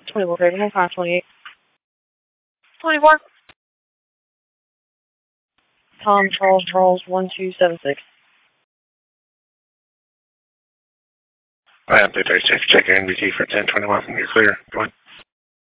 24, Craven, 528. 24. Tom Charles 1276. I have the 36, check your NBT for 1021 from your clear. Go ahead.